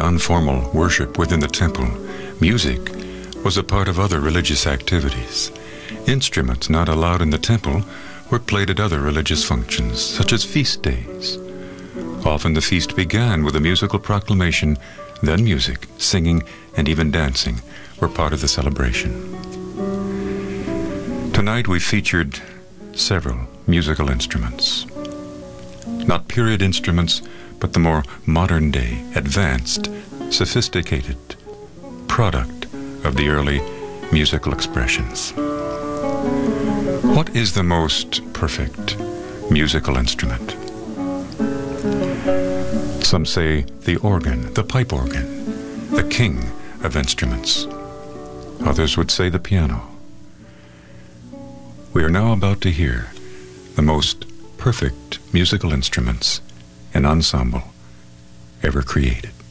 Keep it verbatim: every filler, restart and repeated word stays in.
beyond formal worship within the temple, music was a part of other religious activities. Instruments not allowed in the temple were played at other religious functions, such as feast days. Often the feast began with a musical proclamation, then music, singing, and even dancing were part of the celebration. Tonight we featured several musical instruments. Not period instruments, but the more modern-day, advanced, sophisticated product of the early musical expressions. What is the most perfect musical instrument? Some say the organ, the pipe organ, the king of instruments. Others would say the piano. We are now about to hear the most perfect musical instruments an ensemble ever created.